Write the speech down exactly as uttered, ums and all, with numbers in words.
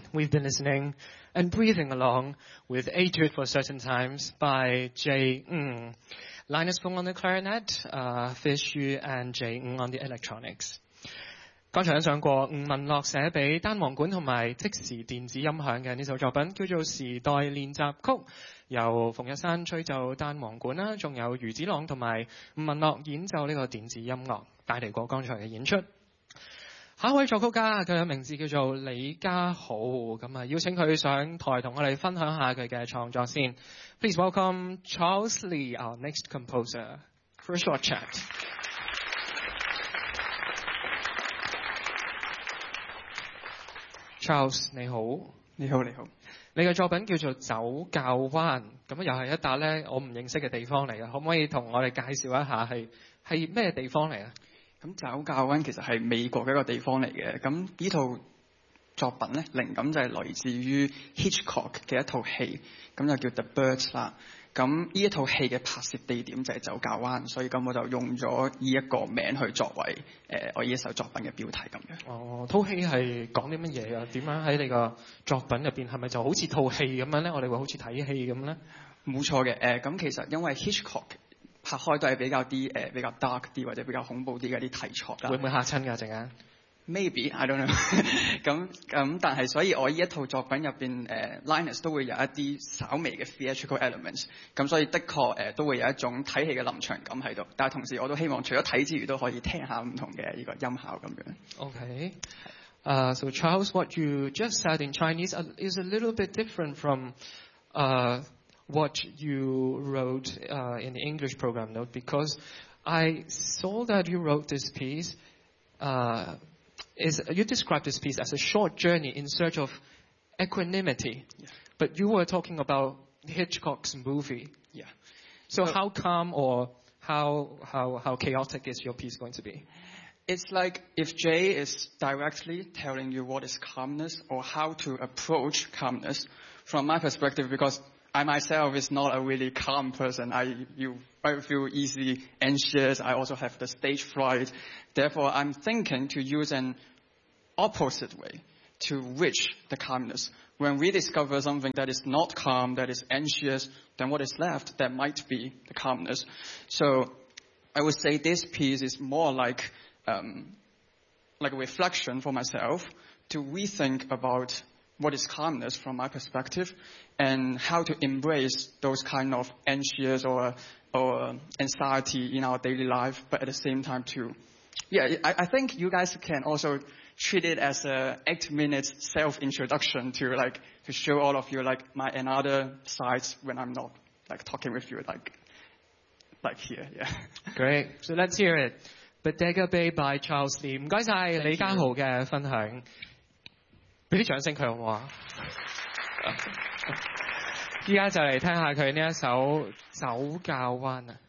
we've been listening and breathing along with Etude for Certain Times by Jay Ng. Linus Fung on the clarinet, uh, Fish Yu and Jay Ng on the electronics. 剛才欣賞過吳文樂寫俾單簧管同埋即時電子音響嘅呢首作品，叫做《時代練習曲》，由馮日山吹奏單簧管啦，仲有余子朗同埋吳文樂演奏呢個電子音樂，帶嚟過剛才嘅演出。下一位作曲家佢嘅名字叫做李家豪，咁啊邀請佢上台同我哋分享下佢嘅創作先。Please welcome Charles Lee, our next composer, for a short chat. Charles 你好， 你好你好。 你嘅作品叫做酒窖灣，咁又係一笪咧我唔認識嘅地方嚟嘅，可唔可以同我哋介紹一下係係咩地方嚟啊？ 咁酒窖灣其實係美國嘅一個地方嚟嘅，咁呢套作品咧靈感就係來自於 Hitchcock 嘅一套戲，咁就叫 The Birds 啦。咁呢一套戲嘅拍攝地點就係酒窖灣，所以咁我就用咗呢一個名去作為誒、呃、我呢一首作品嘅標題咁樣。 哦，套戲係講啲乜嘢啊？點樣喺你個作品入邊係咪就好似套戲咁樣咧？我哋會好似睇戲咁咧？冇錯嘅，誒、呃、咁其實因為 Hitchcock 拍開都係比較啲誒、呃、比較 dark 啲或者比較恐怖啲嘅啲題材啦。 會唔會嚇親㗎？陣間 ？Maybe I don't know 咁咁，但係所以我呢一套作品入邊誒 Linus 都會有一啲稍微嘅 theatrical elements， 咁所以的確誒、呃、都會有一種睇戲嘅臨場感喺度。但係同時我都希望除咗睇之餘都可以聽下唔同嘅呢個音效咁樣。 Okay. Uh, so Charles, what you just said in Chinese is a little bit different from uh, what you wrote uh, in the English program note, because I saw that you wrote this piece, uh, is you described this piece as a short journey in search of equanimity, yeah. but you were talking about Hitchcock's movie. Yeah. So, so how calm or how, how, how chaotic is your piece going to be? It's like if Jay is directly telling you what is calmness or how to approach calmness from my perspective, because I myself is not a really calm person. I, you, I feel easily anxious. I also have the stage fright. Therefore, I'm thinking to use an opposite way to reach the calmness. When we discover something that is not calm, that is anxious, then what is left, that might be the calmness. So I would say this piece is more like, um, like a reflection for myself to rethink about what is calmness from my perspective and how to embrace those kind of anxious or or anxiety in our daily life, but at the same time to, yeah, I, I think you guys can also treat it as a eight minutes self-introduction to like, to show all of you like my another sides when I'm not like talking with you like, like here, yeah. Great, so let's hear it. Bodega Bay by Charles Lee. 唔該晒李家豪嘅分享。俾啲掌聲佢好唔好啊？依家就嚟聽下佢呢一首《酒窖灣》啊！